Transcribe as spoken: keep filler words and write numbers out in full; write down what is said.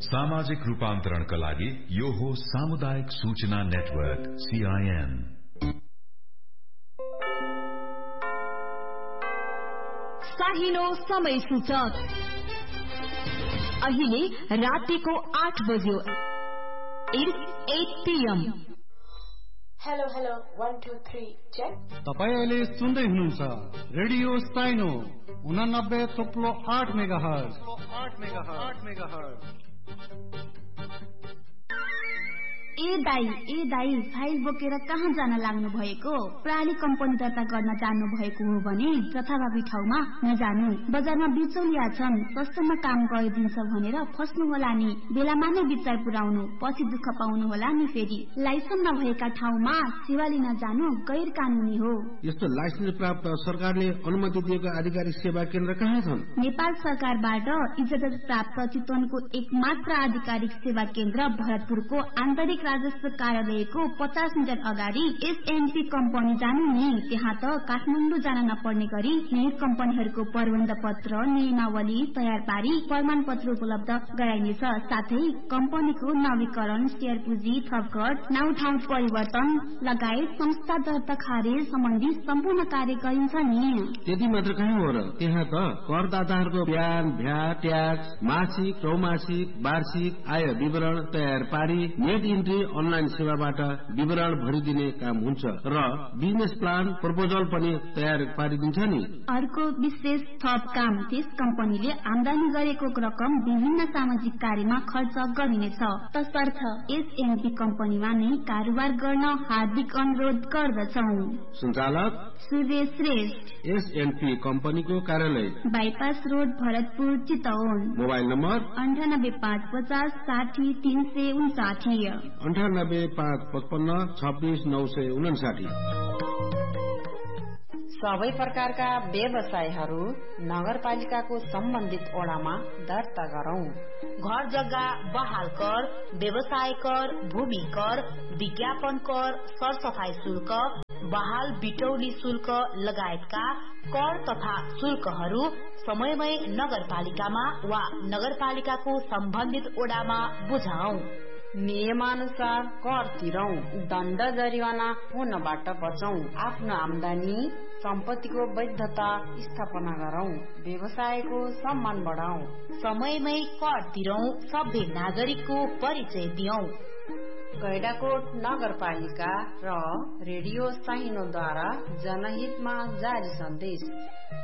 सामाजिक रूपान्तरणका लागि यो हो सामुदायिक सूचना नेटवर्क सीआईएन। साहिनो समय सूचक अहिले रातिको आठ बज्यो। It's at PM. Hello hello one two three check. तपाईँ अहिले सुन्दै हुनुहुन्छ रेडियो साइनो उनानब्बे थोप्लो आठ मेगा हर्ज। आठ मेगा हर्ज आठ मेगा हर्ज। ए दाई ए दाई फाइल बोकेर कहाँ जान लाग्नु भएको? प्राली कम्पनी दर्ता गर्न जानु भएको हो भने जथाभावी ठाउँमा नजानु। बजारमा बिचौलिया छन्, सस्तोमा काम गरिदिन्छ भनेर फस्नु होला नि। बेलामा नै विचार पुर्याउनु, पछि दुःख पाउनु होला नि फेरि। लाइसेन्स नभएका ठाउँमा सेवा लिन जानु गैर कानूनी हो। यस्तो लाइसेन्स प्राप्त सरकारले अनुमति दिएको आधिकारिक सेवा केन्द्र कहाँ छन्? नेपाल सरकारबाट इजाजत प्राप्त चितवनको एकमात्र आधिकारिक सेवा केन्द्र भरतपुरको आन्तरिक राजस्व कार्यालयको पचास मिटर अगाडि एसएनपी कम्पनी जानु नि। त्यहाँ त काठमाडौँ जान नपर्ने गरी यही कम्पनीहरूको प्रबन्ध पत्र, नियमावली तयार पारी प्रमाण पत्र उपलब्ध गराइनेछ। साथै कम्पनीको नवीकरण, शेयर पुँजी थपघट, नाउँ ठाउँ परिवर्तन लगायत संस्था दर्ता खारेज सम्बन्धी सम्पूर्ण कार्य गरिन्छ नि। त्यति मात्र कहाँ हो र? त्यहाँ त करदाताहरूको ब्यान, भ्याट, ट्याक्स, मासिक, त्रौमासिक, वार्षिक आय विवरण तयार पारी नेट इन्ट्री अनलाइन सेवाबाट विवरण भरिदिने काम हुन्छ र बिजनेस प्लान प्रपोजल पनि तयार पारिदिन्छ नि। अर्को विशेष थप काम, त्यस कम्पनीले आमदानी गरेको रकम विभिन्न सामाजिक कार्यमा खर्च गरिनेछ। तसर्थ एसएनपी कम्पनीमा नै कारोबार गर्न हार्दिक अनुरोध गर्दछौ। सञ्चालक सूर्य श्रेष्ठ, एसएनपी कम्पनीको कार्यालय bypass road Bharatpur Chitwan. Mobile number अन्ठानब्बे पाँच पचास साठी तीन सय उन्साठी अन्ठानब्बे पाँच पचपन्न छब्बीस नौ सय उनासाठी। सबै प्रकारका व्यवसायहरू नगरपालिकाको सम्बन्धित ओडामा दर्ता गरौं। घर जग्गा बहाल कर, व्यवसाय कर, भूमि कर, विज्ञापन कर, सरसफाई शुल्क, बहाल बिटौली शुल्क लगायतका कर तथा शुल्कहरू समयमै नगरपालिकामा वा नगरपालिकाको सम्बन्धित ओडामा बुझाऊ। नियमानुसार कर तिरौं, दण्ड जरिवाना हुनबाट बचौं। आफ्नो आमदानी सम्पत्तिको वैधता स्थापना गरौं, व्यवसायको सम्मान बढाऊ। समयमै कर तिरौं, सभ्य नागरिकको परिचय दियौं। गैडाकोट नगरपालिका र रेडियो साइनोद्वारा जनहितमा जारी सन्देश।